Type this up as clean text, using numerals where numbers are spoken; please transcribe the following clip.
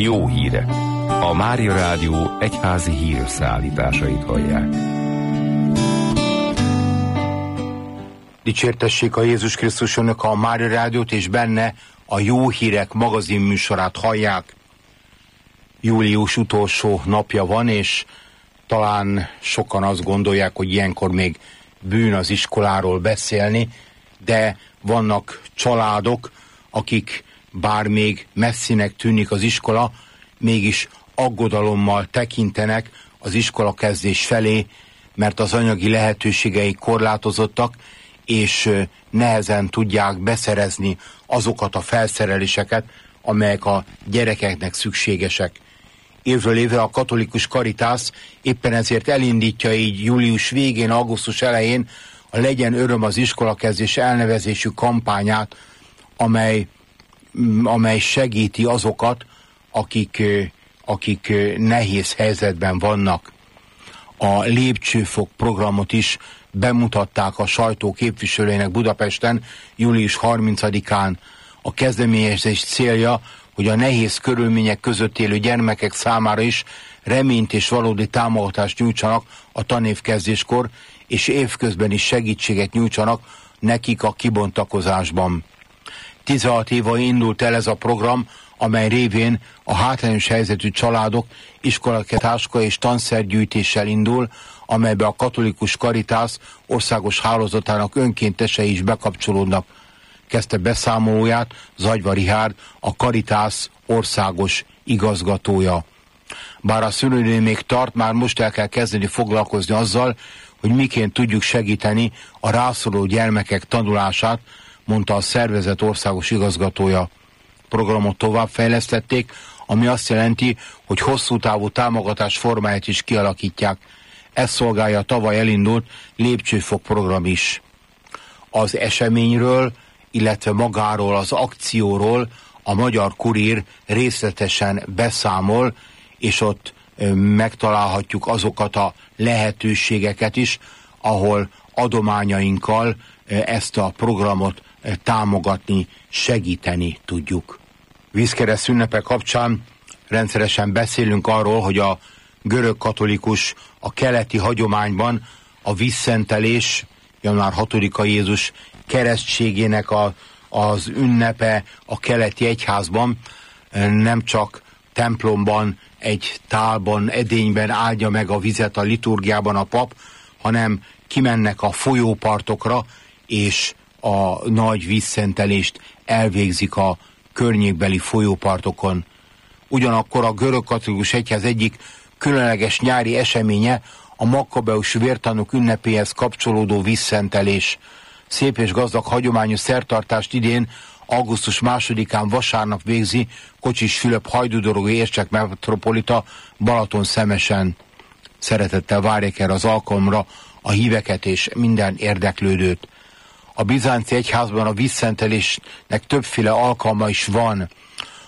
Jó hírek. A Mária Rádió egyházi hírösszeállításait hallják. Dicsértessék a Jézus Krisztus, önök a Mária Rádiót, és benne a Jó Hírek magazin műsorát hallják. Július utolsó napja van, és talán sokan azt gondolják, hogy ilyenkor még bűn az iskoláról beszélni, de vannak családok, akik bár még messzinek tűnik az iskola, mégis aggodalommal tekintenek az iskolakezdés felé, mert az anyagi lehetőségeik korlátozottak, és nehezen tudják beszerezni azokat a felszereléseket, amelyek a gyerekeknek szükségesek. Évről évre a katolikus Caritas éppen ezért elindítja így július végén, augusztus elején a Legyen öröm az iskolakezdés elnevezésű kampányát, amely segíti azokat, akik nehéz helyzetben vannak. A lépcsőfok programot is bemutatták a sajtó képviselőinek Budapesten július 30-án. A kezdeményezés célja, hogy a nehéz körülmények között élő gyermekek számára is reményt és valódi támogatást nyújtsanak a tanévkezdéskor, és évközben is segítséget nyújtsanak nekik a kibontakozásban. 16 éve indult el ez a program, amely révén a hátrányos helyzetű családok iskolatáska és tanszergyűjtéssel indul, amelybe a katolikus Caritas országos hálózatának önkéntesei is bekapcsolódnak. Kezdte beszámolóját Zagyva Richárd, a Caritas országos igazgatója. Bár a szülőnél még tart, már most el kell kezdeni foglalkozni azzal, hogy miként tudjuk segíteni a rászoruló gyermekek tanulását, mondta a szervezet országos igazgatója. Programot továbbfejlesztették, ami azt jelenti, hogy hosszú távú támogatás formáját is kialakítják. Ezt szolgálja a tavaly elindult lépcsőfok program is. Az eseményről, illetve magáról az akcióról a Magyar Kurír részletesen beszámol, és ott megtalálhatjuk azokat a lehetőségeket is, ahol adományainkkal ezt a programot támogatni, segíteni tudjuk. Vízkereszt ünnepe kapcsán rendszeresen beszélünk arról, hogy a görög katolikus, a keleti hagyományban a vízszentelés, január 6-a Jézus keresztségének az ünnepe a keleti egyházban nem csak templomban, egy tálban, edényben áldja meg a vizet a liturgiában a pap, hanem kimennek a folyópartokra, és a nagy vízszentelést elvégzik a környékbeli folyópartokon. Ugyanakkor a görög katolikus egyház egyik különleges nyári eseménye a Makkabeus vértanúk ünnepéhez kapcsolódó vízszentelés. Szép és gazdag hagyományos szertartást idén augusztus 2-án vasárnap végzi Kocsis Fülöp hajdúdorogói érsek metropolita Balatonszemesen. Szeretettel várják erre az alkalomra a híveket és minden érdeklődőt. A bizánci egyházban a vízszentelésnek többféle alkalma is van.